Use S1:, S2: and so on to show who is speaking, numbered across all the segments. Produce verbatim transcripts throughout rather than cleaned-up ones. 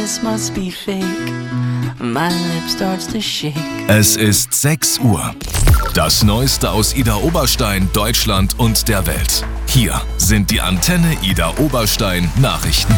S1: this must be fake. My lip starts to shake.
S2: Es ist sechs Uhr. Das Neueste aus Ida Oberstein, Deutschland und der Welt. Hier sind die Antenne Ida Oberstein Nachrichten.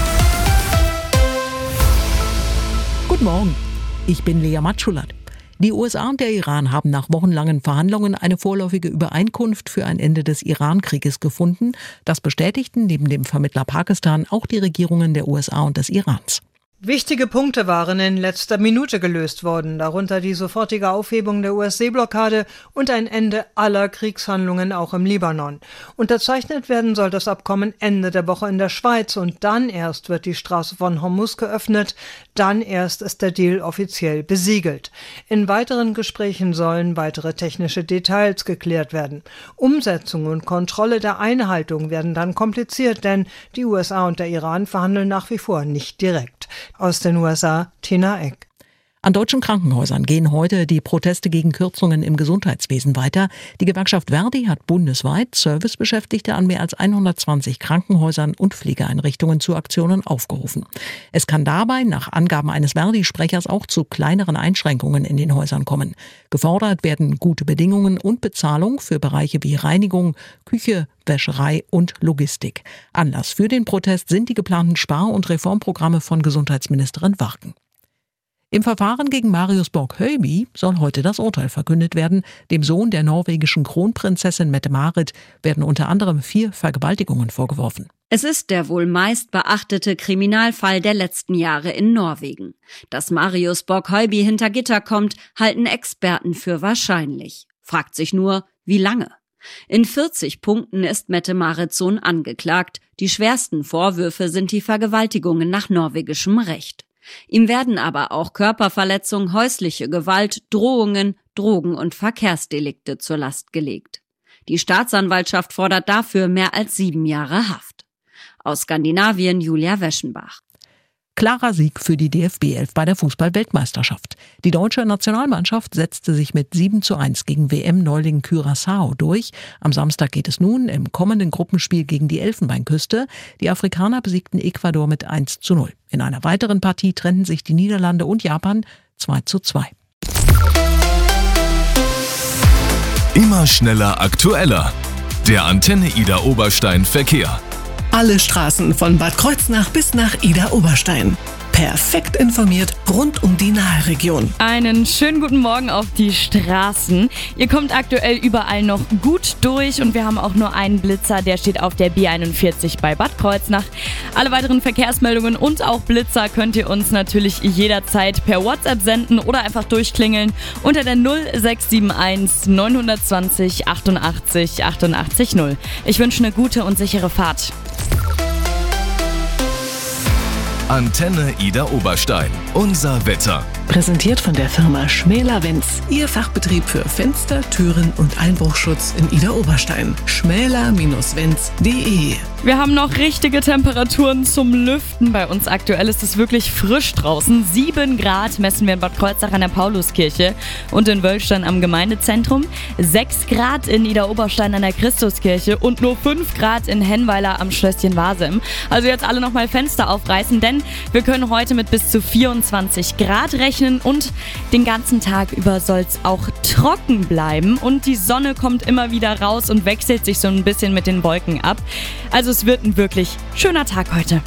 S3: Guten Morgen, ich bin Lea Matschulat. Die U S A und der Iran haben nach wochenlangen Verhandlungen eine vorläufige Übereinkunft für ein Ende des Iran-Krieges gefunden. Das bestätigten neben dem Vermittler Pakistan auch die Regierungen der U S A und des Irans.
S4: Wichtige Punkte waren in letzter Minute gelöst worden, darunter die sofortige Aufhebung der U S-Seeblockade und ein Ende aller Kriegshandlungen auch im Libanon. Unterzeichnet werden soll das Abkommen Ende der Woche in der Schweiz und dann erst wird die Straße von Hormuz geöffnet, dann erst ist der Deal offiziell besiegelt. In weiteren Gesprächen sollen weitere technische Details geklärt werden. Umsetzung und Kontrolle der Einhaltung werden dann kompliziert, denn die U S A und der Iran verhandeln nach wie vor nicht direkt. Aus den U S A, Tina Eck.
S3: An deutschen Krankenhäusern gehen heute die Proteste gegen Kürzungen im Gesundheitswesen weiter. Die Gewerkschaft Verdi hat bundesweit Servicebeschäftigte an mehr als hundertzwanzig Krankenhäusern und Pflegeeinrichtungen zu Aktionen aufgerufen. Es kann dabei nach Angaben eines Verdi-Sprechers auch zu kleineren Einschränkungen in den Häusern kommen. Gefordert werden gute Bedingungen und Bezahlung für Bereiche wie Reinigung, Küche, Wäscherei und Logistik. Anlass für den Protest sind die geplanten Spar- und Reformprogramme von Gesundheitsministerin Warken. Im Verfahren gegen Marius Borg-Høiby soll heute das Urteil verkündet werden. Dem Sohn der norwegischen Kronprinzessin Mette-Marit werden unter anderem vier Vergewaltigungen vorgeworfen.
S5: Es ist der wohl meist beachtete Kriminalfall der letzten Jahre in Norwegen. Dass Marius Borg-Høiby hinter Gitter kommt, halten Experten für wahrscheinlich. Fragt sich nur, wie lange? In vierzig Punkten ist Mette-Marits Sohn angeklagt. Die schwersten Vorwürfe sind die Vergewaltigungen nach norwegischem Recht. Ihm werden aber auch Körperverletzung, häusliche Gewalt, Drohungen, Drogen- und Verkehrsdelikte zur Last gelegt. Die Staatsanwaltschaft fordert dafür mehr als sieben Jahre Haft. Aus Skandinavien Julia Weschenbach.
S3: Klarer Sieg für die D F B elf bei der Fußball-Weltmeisterschaft. Die deutsche Nationalmannschaft setzte sich mit sieben zu eins gegen W M-Neuling Curaçao durch. Am Samstag geht es nun im kommenden Gruppenspiel gegen die Elfenbeinküste. Die Afrikaner besiegten Ecuador mit eins zu null. In einer weiteren Partie trennten sich die Niederlande und Japan zwei zu zwei.
S2: Immer schneller, aktueller. Der Antenne Ida Oberstein Verkehr.
S6: Alle Straßen von Bad Kreuznach bis nach Ida Oberstein. Perfekt informiert rund um die Nahregion.
S7: Einen schönen guten Morgen auf die Straßen. Ihr kommt aktuell überall noch gut durch und wir haben auch nur einen Blitzer, der steht auf der B einundvierzig bei Bad Kreuznach. Alle weiteren Verkehrsmeldungen und auch Blitzer könnt ihr uns natürlich jederzeit per WhatsApp senden oder einfach durchklingeln unter der null sechs sieben eins neun zwei null achtundachtzig achtundachtzig null. Ich wünsche eine gute und sichere Fahrt.
S2: Antenne Ida Oberstein. Unser Wetter.
S6: Präsentiert von der Firma Schmäler-Wenz. Ihr Fachbetrieb für Fenster, Türen und Einbruchschutz in Ida Oberstein. schmäler Wenz punkt de.
S7: Wir haben noch richtige Temperaturen zum Lüften. Bei uns aktuell ist es wirklich frisch draußen. sieben Grad messen wir in Bad Kreuznach an der Pauluskirche und in Wölstadt am Gemeindezentrum. sechs Grad in Ida Oberstein an der Christuskirche und nur fünf Grad in Hennweiler am Schlösschen Wasem. Also jetzt alle nochmal Fenster aufreißen, denn wir können heute mit bis zu vierundzwanzig Grad rechnen und den ganzen Tag über soll es auch trocken bleiben und die Sonne kommt immer wieder raus und wechselt sich so ein bisschen mit den Wolken ab. Also es wird ein wirklich schöner Tag heute.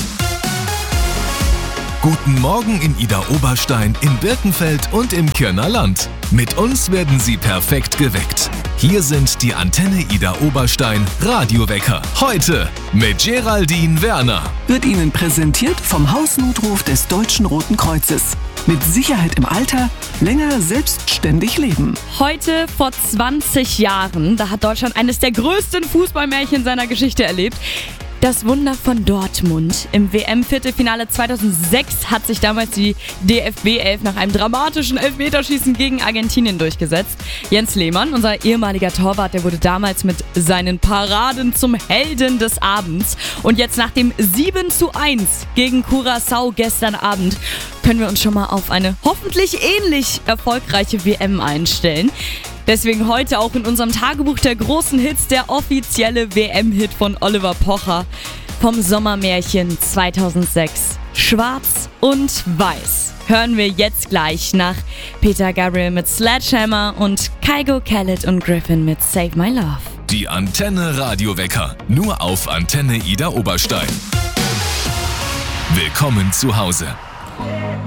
S2: Guten Morgen in Ida Oberstein, in Birkenfeld und im Kirner Land. Mit uns werden Sie perfekt geweckt. Hier sind die Antenne Ida Oberstein Radiowecker. Heute mit Geraldine Werner.
S6: Wird Ihnen präsentiert vom Hausnotruf des Deutschen Roten Kreuzes. Mit Sicherheit im Alter, länger selbstständig leben.
S7: Heute vor zwanzig Jahren, da hat Deutschland eines der größten Fußballmärchen seiner Geschichte erlebt. Das Wunder von Dortmund. Im W M-Viertelfinale zweitausendsechs hat sich damals die D F B elf nach einem dramatischen Elfmeterschießen gegen Argentinien durchgesetzt. Jens Lehmann, unser ehemaliger Torwart, der wurde damals mit seinen Paraden zum Helden des Abends. Und jetzt nach dem sieben zu eins gegen Curaçao gestern Abend können wir uns schon mal auf eine hoffentlich ähnlich erfolgreiche W M einstellen. Deswegen heute auch in unserem Tagebuch der großen Hits der offizielle W M-Hit von Oliver Pocher vom Sommermärchen zweitausendsechs. Schwarz und Weiß hören wir jetzt gleich nach Peter Gabriel mit Sledgehammer und Kygo, Khaled und Griffin mit Save My Love.
S2: Die Antenne Radiowecker, nur auf Antenne Idar Oberstein. Willkommen zu Hause.